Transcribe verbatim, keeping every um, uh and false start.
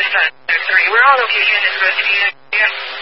five three. We're on location. It's supposed to be in. Yeah.